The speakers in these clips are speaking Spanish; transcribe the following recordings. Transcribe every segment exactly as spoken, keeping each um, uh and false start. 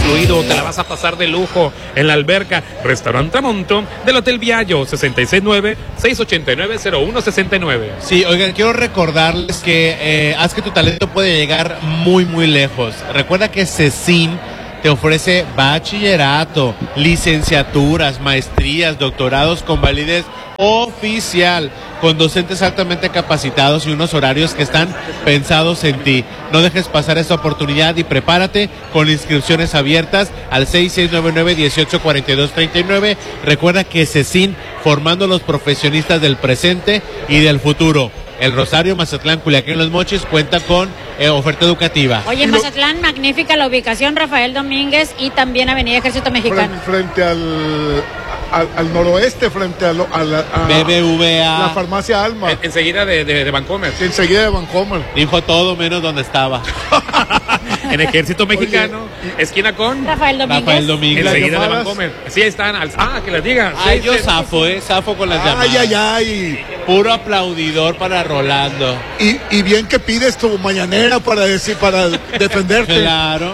incluido. Te la vas a pasar de lujo en la alberca. Restaurante Tramonto del Hotel Viallo, seis seis nueve, seis ocho nueve, cero uno seis nueve. Sí, oigan, quiero recordarles que eh, haz que tu talento puede llegar muy, muy lejos. Recuerda que CECIN te ofrece bachillerato, licenciaturas, maestrías, doctorados con validez oficial, con docentes altamente capacitados y unos horarios que están pensados en ti. No dejes pasar esta oportunidad y prepárate con inscripciones abiertas al seis seis nueve nueve, uno ocho cuatro dos tres nueve. Recuerda que CECIN, formando los profesionistas del presente y del futuro. El Rosario, Mazatlán, Culiacán, Los Mochis cuenta con eh, oferta educativa. Oye, en Mazatlán, magnífica la ubicación, Rafael Domínguez y también Avenida Ejército Mexicano. Frente, frente al, al, al noroeste, frente a, lo, a, la, a B B V A. la farmacia Alma. En, enseguida de, de, de Vancomer. Sí, enseguida de Vancomer. Dijo todo menos donde estaba. En Ejército Mexicano, Oye, esquina con Rafael Domínguez. Rafael Domínguez. Enseguida de Vancomer. Sí, están. Al, ah, que les diga. Ay, Sí, yo sí. zafo, eh, zafo con las llamadas. Ay, ay, ay. Puro aplaudidor para Rolando. Y, y bien que pides tu mañanera para decir, para defenderte. Claro.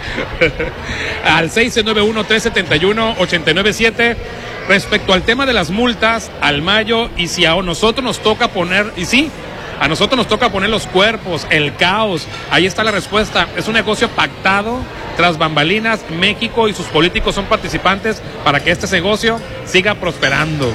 Al seis nueve uno, tres siete uno, ocho nueve siete. Respecto al tema de las multas, al mayo, y si a nosotros nos toca poner, y sí, a nosotros nos toca poner los cuerpos, el caos, ahí está la respuesta. Es un negocio pactado tras bambalinas. México y sus políticos son participantes para que este negocio siga prosperando.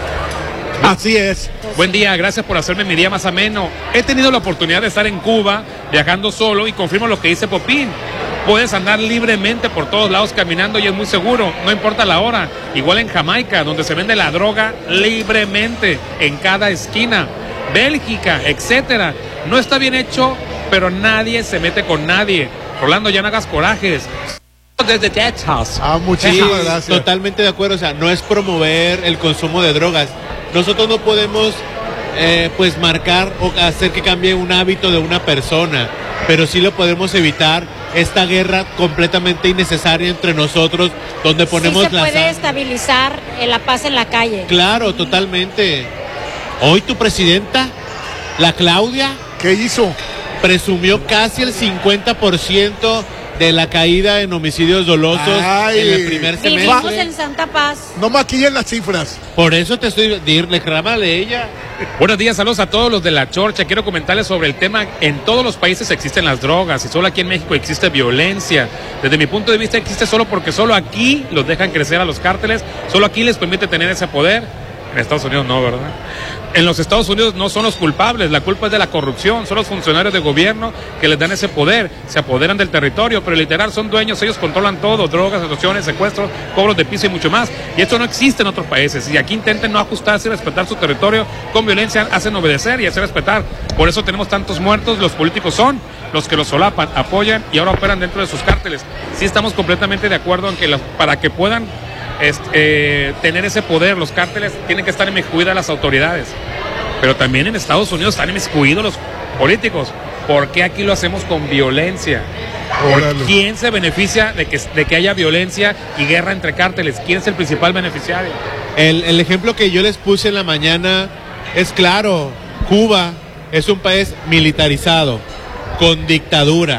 Así es. Buen día, gracias por hacerme mi día más ameno. He tenido la oportunidad de estar en Cuba, viajando solo, y confirmo lo que dice Popín. Puedes andar libremente por todos lados caminando y es muy seguro, no importa la hora. Igual en Jamaica, donde se vende la droga libremente, en cada esquina. Bélgica, etcétera. No está bien hecho, pero nadie se mete con nadie. Rolando, ya no hagas corajes. Desde Texas. Ah, muchísimas Sí, gracias. totalmente de acuerdo. O sea, no es promover el consumo de drogas. Nosotros no podemos, eh, pues, marcar o hacer que cambie un hábito de una persona, pero sí lo podemos evitar. Esta guerra completamente innecesaria entre nosotros, donde ponemos sí se la puede sangre. estabilizar eh, la paz en la calle. Claro, totalmente. Hoy tu presidenta, la Claudia, ¿Qué hizo? presumió casi el cincuenta por ciento de la caída en homicidios dolosos Ay. en el primer Vivimos semestre. en Santa Paz. No maquillen las cifras. Por eso te estoy diciendo, reclámale ella. Buenos días, saludos a todos los de La Chorcha. Quiero comentarles sobre el tema. En todos los países existen las drogas y solo aquí en México existe violencia. Desde mi punto de vista existe solo porque solo aquí los dejan crecer a los cárteles, solo aquí les permite tener ese poder. En Estados Unidos no, ¿verdad? En los Estados Unidos no son los culpables, la culpa es de la corrupción, son los funcionarios de gobierno que les dan ese poder, se apoderan del territorio, pero literal son dueños, ellos controlan todo, drogas, extorsiones, secuestros, cobros de piso y mucho más. Y esto no existe en otros países. Y aquí intenten no ajustarse y respetar su territorio con violencia, hacen obedecer y hacer respetar. Por eso tenemos tantos muertos, los políticos son los que los solapan, apoyan y ahora operan dentro de sus cárteles. Sí estamos completamente de acuerdo en que las, para que puedan Este, eh, tener ese poder, los cárteles tienen que estar inmiscuidas las autoridades, pero también en Estados Unidos están inmiscuidos los políticos. ¿Por qué aquí lo hacemos con violencia? Órale. ¿Quién se beneficia de que, de que haya violencia y guerra entre cárteles? ¿Quién es el principal beneficiario? El, el ejemplo que yo les puse en la mañana es claro. Cuba es un país militarizado, con dictadura,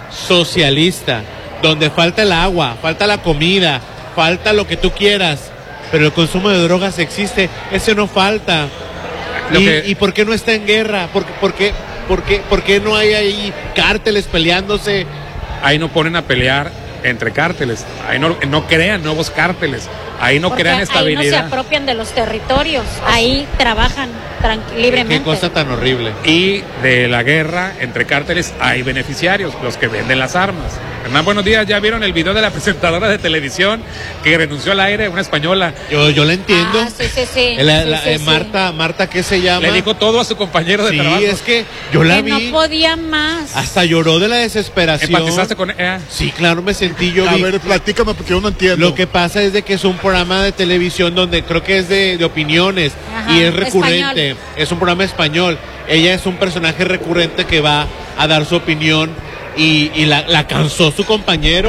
socialista, donde falta el agua, falta la comida, falta lo que tú quieras, pero el consumo de drogas existe, ese no falta. Lo ¿Y, que- ¿Y por qué no está en guerra? ¿Por, qué- por, qué, por, qué, ¿Por qué no hay ahí cárteles peleándose? Ahí no ponen a pelear entre cárteles, ahí no, no crean nuevos cárteles, ahí no Porque crean ahí no se estabilidad. apropian de los territorios, ahí trabajan tranqui- libremente. Qué cosa tan horrible. Y de la guerra entre cárteles hay beneficiarios, los que venden las armas. Hernán, buenos días. ¿Ya vieron el video de la presentadora de televisión que renunció al aire, una española? Yo, yo la entiendo. Ah, sí, sí, sí. La- Sí, la- sí, eh, sí. Marta, Marta, ¿qué se llama? Le dijo todo a su compañero de Sí, trabajo. es que yo la Que vi. no podía más. Hasta lloró de la desesperación. ¿Empatizaste con ella? Sí, claro, me sentí yo. A vi- ver, platícame porque yo no entiendo. Lo que pasa es de que es un programa de televisión donde creo que es de, de opiniones. Ajá, Y es recurrente. español. Es un programa español. Ella es un personaje recurrente que va a dar su opinión y, y la, la cansó su compañero.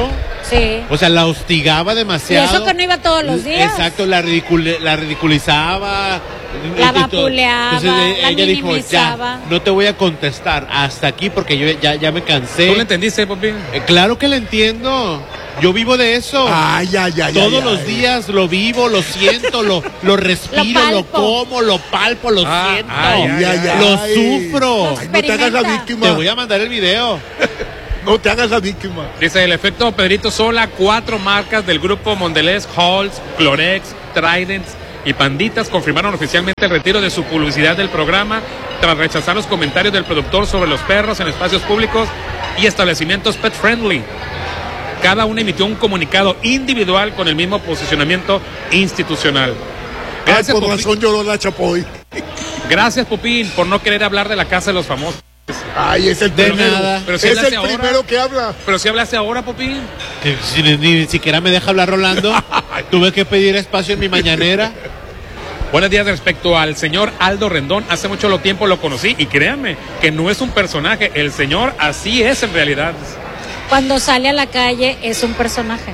Sí. O sea, la hostigaba Y demasiado. eso que no iba todos los días. Exacto, la, ridicul la ridiculizaba. La y todo. vapuleaba, Entonces, la ella dijo, minimizaba. ya, no te voy a contestar hasta aquí porque yo ya, ya me cansé. ¿Tú lo entendiste, Popi? Eh, claro que lo entiendo. Yo vivo de eso. Ay, ay, ay. Todos ay, los ay. días lo vivo, lo siento, lo, lo respiro, Lo lo, palpo. como, lo palpo, lo Ah, siento. ay, Ay, ay, ay. Lo sufro. Ay, no te hagas la Experimenta. víctima. Te voy a mandar el video. No te hagas la víctima. Dice el efecto Pedrito Sola, cuatro marcas del grupo Mondelez, Halls, Clorex, Trident y Panditas confirmaron oficialmente el retiro de su publicidad del programa tras rechazar los comentarios del productor sobre los perros en espacios públicos y establecimientos pet friendly. Cada una emitió un comunicado individual con el mismo posicionamiento institucional. Ay, Gracias, por Popín. razón lloró la Chapoy. Gracias, Popín, por no querer hablar de la casa de los famosos. Ay, es el De primero. nada. Pero si es hablaste el ahora. primero que habla. Pero si hablaste ahora, Popín. Que si ni, ni siquiera me deja hablar Rolando. Tuve que pedir espacio en mi mañanera. Buenos días. Respecto al señor Aldo Rendón, hace mucho lo tiempo lo conocí y créanme que no es un personaje, el señor así es en realidad. Cuando sale a la calle es un personaje.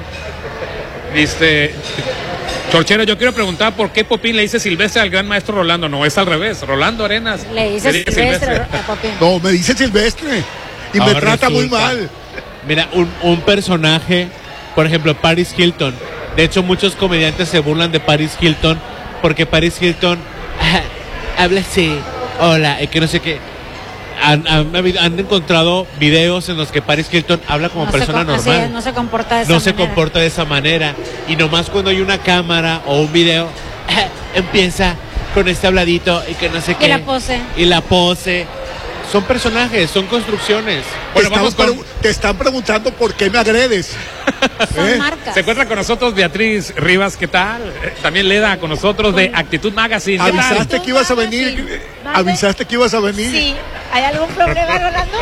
Dice, Chorchero, yo quiero preguntar por qué Popín le dice Silvestre al gran maestro Rolando. No, es al revés, Rolando Arenas. Le dice Silvestre a Popín. No, me dice Silvestre. Y me Ahora trata muy resulta. mal. Mira, un, un personaje, por ejemplo, Paris Hilton. De hecho, muchos comediantes se burlan de Paris Hilton porque Paris Hilton ah, habla así, hola, y que no sé qué. Han, han, habido- han encontrado videos en los que Paris Hilton habla como No se persona com- así normal. es, no se comporta de esa No se manera. comporta de esa manera. Y nomás cuando hay una cámara o un video, empieza con este habladito y que no sé Y qué. la pose. Y la pose. Son personajes, son construcciones. Bueno, Te vamos están con- pregu- Te están preguntando por qué me agredes. Son ¿Eh? marcas. Se encuentra con nosotros Beatriz Rivas, ¿qué tal? Eh, También Leda con nosotros de Actitud Magazine. ¿Qué tal? ¿Avisaste que ibas a venir? Sí. ¿Avisaste que ibas a venir? Sí. ¿Hay algún problema, Rolando?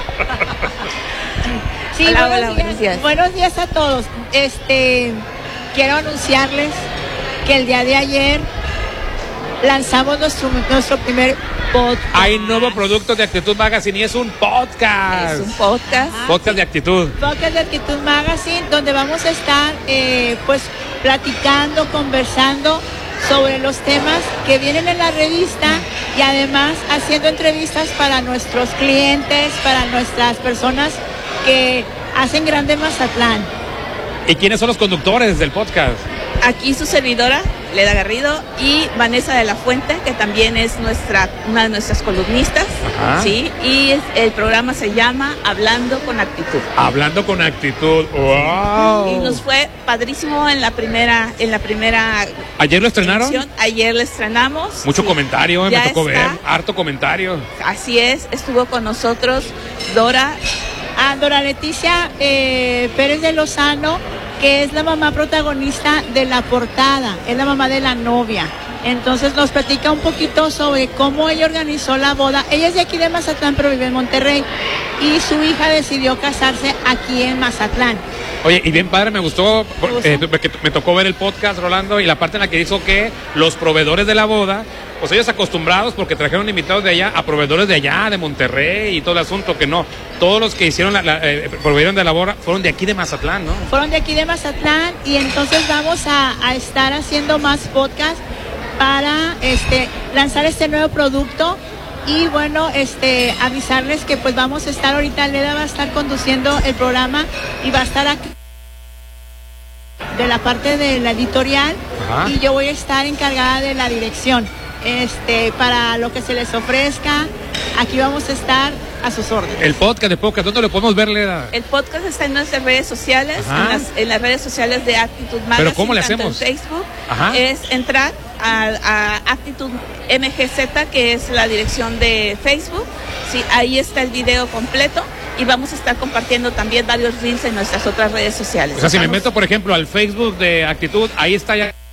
Sí, Hola, buenos, hola, días. buenos días. Buenos días a todos. Este, quiero anunciarles que el día de ayer lanzamos nuestro, nuestro primer podcast. Hay nuevo producto de Actitud Magazine y es un podcast. Es un podcast. Podcast de actitud. Podcast de Actitud Magazine, donde vamos a estar eh, pues platicando, conversando sobre los temas que vienen en la revista y además haciendo entrevistas para nuestros clientes, para nuestras personas que hacen grande Mazatlán. ¿Y quiénes son los conductores del podcast? Aquí su servidora, Leda Garrido, y Vanessa de la Fuente, que también es nuestra, una de nuestras columnistas. Ajá. Sí, y es- el programa se llama Hablando con Actitud. Hablando con actitud. ¡Wow! Y nos fue padrísimo en la primera, en la primera ¿Ayer lo estrenaron? emisión. Ayer lo estrenamos. Mucho Sí. comentario, eh, Ya me tocó está. ver. Harto comentario. Así es, estuvo con nosotros Dora. A Dora Leticia eh, Pérez de Lozano, que es la mamá protagonista de la portada, es la mamá de la novia. Entonces nos platica un poquito sobre cómo ella organizó la boda. Ella es de aquí de Mazatlán, pero vive en Monterrey. Y su hija decidió casarse aquí en Mazatlán. Oye, y bien padre, me gustó, por- gustó? eh, porque me tocó ver el podcast, Rolando, y la parte en la que dijo que los proveedores de la boda, pues ellos acostumbrados, porque trajeron invitados de allá, a proveedores de allá, de Monterrey y todo el asunto, que no. Todos los que hicieron la, la, eh, proveyeron de la boda fueron de aquí de Mazatlán, ¿no? Fueron de aquí de Mazatlán y entonces vamos a, a estar haciendo más podcasts para este lanzar este nuevo producto. Y bueno, este avisarles que pues vamos a estar ahorita, Leda va a estar conduciendo el programa y va a estar aquí de la parte de la editorial. Ajá. Y yo voy a estar encargada de la dirección. Este, para lo que se les ofrezca, aquí vamos a estar a sus órdenes. El podcast de podcast, ¿dónde lo podemos ver, Leda? El podcast está en nuestras redes sociales, Ajá. en las, en las redes sociales de Actitud Magazine. ¿Pero cómo le tanto hacemos? En Facebook Ajá. es entrar a, a Actitud M G Z, que es la dirección de Facebook. Sí, ahí está el video completo y vamos a estar compartiendo también varios reels en nuestras otras redes sociales. O sea, si me Estamos- meto, por ejemplo, al Facebook de Actitud, ahí está ya